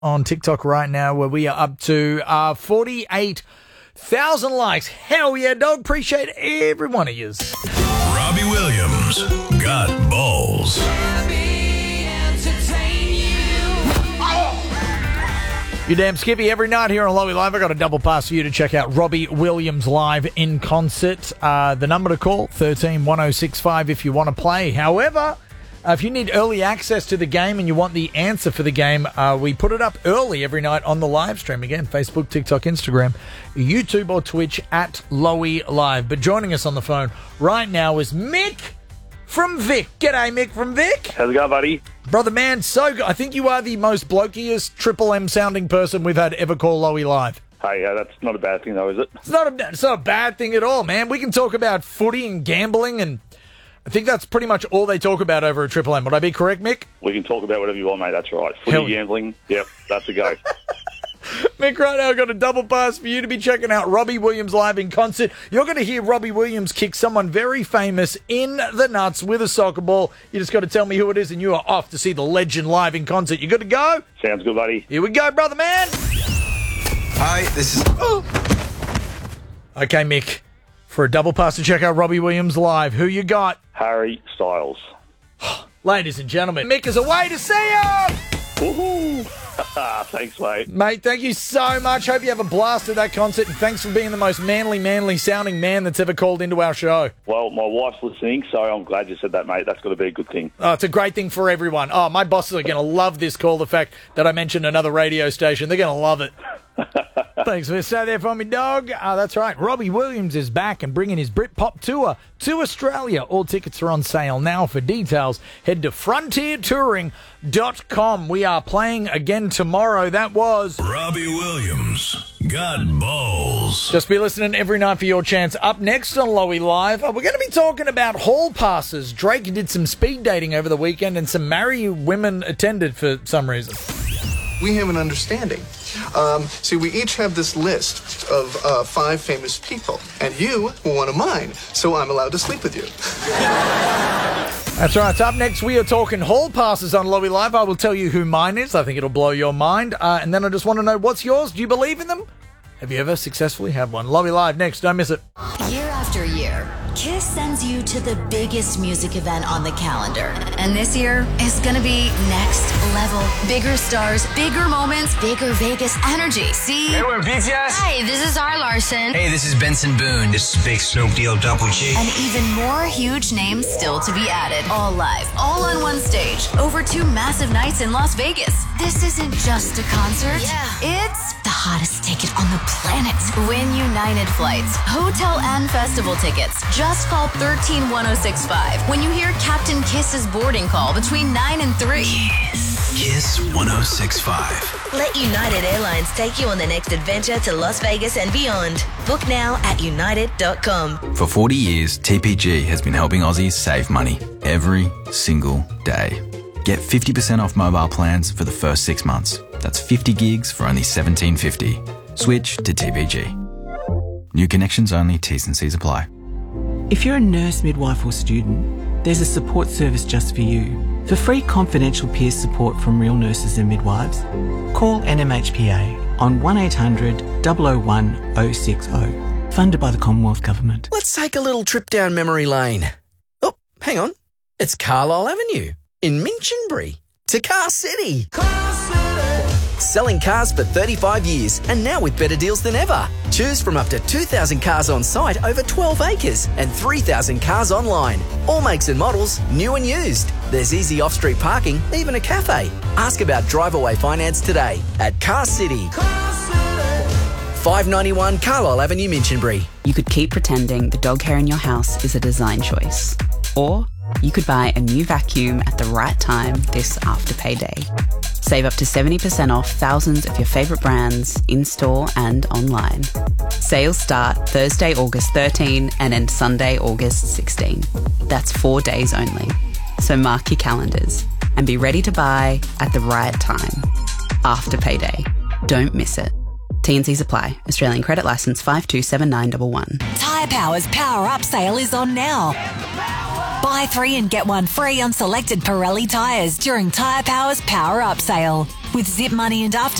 on TikTok right now where we are up to 48,000 likes. Hell yeah, dog. Appreciate every one of yous. Robbie Williams got balls. You damn Skippy. Every night here on Lowy Live, I got a double pass for you to check out Robbie Williams live in concert. The number to call, 131065 if you want to play. However, if you need early access to the game and you want the answer for the game, we put it up early every night on the live stream. Again, Facebook, TikTok, Instagram, YouTube or Twitch at Lowy Live. But joining us on the phone right now is Mick from Vic. G'day, Mick from Vic. How's it going, buddy? Brother man, so good. I think you are the most blokiest Triple M sounding person we've had ever call Lowy Live. Hey, that's not a bad thing, though, is it? It's not a bad thing at all, man. We can talk about footy and gambling, and I think that's pretty much all they talk about over at Triple M. Would I be correct, Mick? We can talk about whatever you want, mate. That's right. Footy, gambling, yep, that's a go. Mick, right now I've got a double pass for you to be checking out Robbie Williams live in concert. You're going to hear Robbie Williams kick someone very famous in the nuts with a soccer ball. You just got to tell me who it is, and you are off to see the legend live in concert. You good to go? Sounds good, buddy. Here we go, brother man. Hi, this is... Okay, Mick, for a double pass to check out Robbie Williams live, who you got? Harry Styles. Ladies and gentlemen, Mick is away to see you! Woohoo! Thanks, mate. Mate, thank you so much. Hope you have a blast at that concert, and thanks for being the most manly sounding man that's ever called into our show. Well, my wife's listening, so I'm glad you said that, mate. That's got to be a good thing. Oh, it's a great thing for everyone. Oh, my bosses are going to love this call, the fact that I mentioned another radio station. They're going to love it. Thanks for staying there for me, dog. That's right. Robbie Williams is back and bringing his Britpop tour to Australia. All tickets are on sale now. For details, head to frontiertouring.com. We are playing again tomorrow. That was Robbie Williams got balls. Just be listening every night for your chance. Up next on Lowy Live, we're going to be talking about hall passes. Drake did some speed dating over the weekend, and some married women attended for some reason. We have an understanding. See, we each have this list of 5 famous people, and you were one of mine, so I'm allowed to sleep with you. That's right. Up next, we are talking hall passes on Lowy Live. I will tell you who mine is. I think it'll blow your mind. And then I just want to know, what's yours? Do you believe in them? Have you ever successfully had one? Lowy Live next. Don't miss it. Year after year, KISS sends you to the biggest music event on the calendar. And this year is going to be next level. Bigger stars, bigger moments, bigger Vegas energy. See? Hey, we're BTS. Hi, this is R. Larson. Hey, this is Benson Boone. This is Big Snoop Deal Double G. And even more huge names still to be added. All live, all on one stage. Over 2 massive nights in Las Vegas. This isn't just a concert. Yeah. It's the hottest ticket on the planet. Win United flights, hotel and festival tickets. Just call 131065 when you hear Captain Kiss's boarding call between 9 and 3. Kiss 1065. Let United Airlines take you on the next adventure to Las Vegas and beyond. Book now at united.com. For 40 years, TPG has been helping Aussies save money every single day. Get 50% off mobile plans for the first 6 months. That's 50 gigs for only $17.50. Switch to TPG. New connections only, T's and C's apply. If you're a nurse, midwife or student, there's a support service just for you. For free confidential peer support from real nurses and midwives, call NMHPA on 1800 001 060. Funded by the Commonwealth Government. Let's take a little trip down memory lane. Oh, hang on. It's Carlisle Avenue in Minchinbury to Car City. Selling cars for 35 years and now with better deals than ever. Choose from up to 2,000 cars on site over 12 acres and 3,000 cars online. All makes and models, new and used. There's easy off-street parking, even a cafe. Ask about drive-away finance today at Car City. 591 Carlisle Avenue, Minchinbury. You could keep pretending the dog hair in your house is a design choice. Or you could buy a new vacuum at the right time this after payday. Save up to 70% off thousands of your favourite brands in-store and online. Sales start Thursday, August 13 and end Sunday, August 16. That's 4 days only. So mark your calendars and be ready to buy at the right time. After payday. Don't miss it. T&Cs apply. Australian credit licence 527911. Tyre Power's Power Up sale is on now. Buy 3 and get 1 free on selected Pirelli tyres during Tyre Power's Power Up sale. With Zip Money and After